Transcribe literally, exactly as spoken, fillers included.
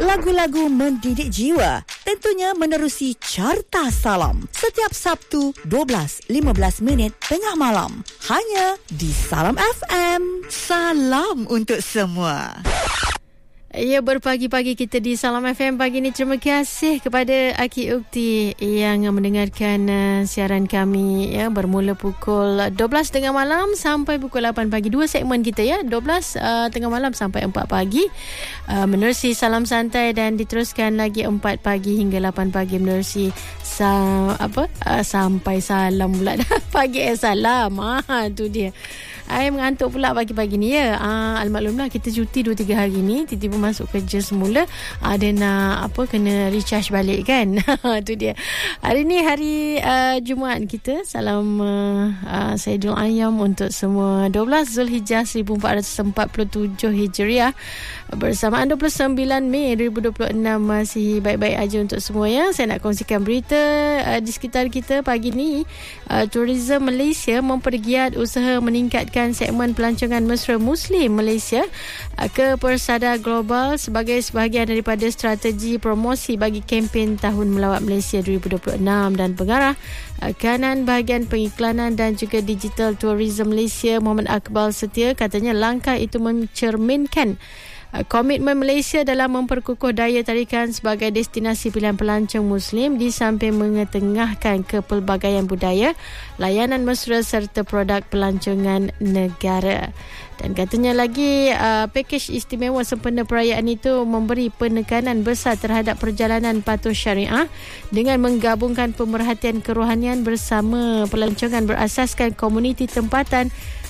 lagu-lagu mendidik jiwa, tentunya menerusi Carta Salam setiap Sabtu dua belas lima belas minit tengah malam, hanya di Salam F M. Salam untuk semua. Ya, berpagi-pagi kita di Salam F M pagi ini. Terima kasih kepada Aki Ukti yang mendengarkan uh, siaran kami ya, bermula pukul dua belas tengah malam sampai pukul lapan pagi. Dua segmen kita ya, dua belas uh, tengah malam sampai empat pagi uh, menerusi Salam Santai, dan diteruskan lagi empat pagi hingga lapan pagi menerusi sa- apa uh, sampai salam pula dah. Pagi eh salam. Ah tu dia. Saya mengantuk pula pagi-pagi ni ya. Ah, almaklumlah kita cuti dua tiga hari ni, tiba-tiba masuk kerja semula. Ada ah, nak apa kena recharge balik kan. Itu dia. Hari ni hari uh, Jumaat kita. Salam uh, uh, Saidul Ayam untuk semua. dua belas Zulhijjah seribu empat ratus empat puluh tujuh Hijriah. Bersamaan dua puluh sembilan Mei dua ribu dua puluh enam. Masih baik-baik aja untuk semua ya. Saya nak kongsikan berita uh, di sekitar kita pagi ni. Uh, Tourism Malaysia mempergiat usaha meningkatkan segmen pelancongan mesra Muslim Malaysia ke persada global sebagai sebahagian daripada strategi promosi bagi kempen Tahun Melawat Malaysia dua ribu dua puluh enam. Dan pengarah kanan bahagian pengiklanan dan juga digital tourism Malaysia, Muhammad Akbal Setia, katanya langkah itu mencerminkan komitmen Malaysia dalam memperkukuh daya tarikan sebagai destinasi pilihan pelancong Muslim di samping mengetengahkan kepelbagaian budaya, layanan mesra serta produk pelancongan negara. Dan katanya lagi uh, pakej istimewa sempena perayaan itu memberi penekanan besar terhadap perjalanan patuh syariah dengan menggabungkan pemerhatian kerohanian bersama pelancongan berasaskan komuniti tempatan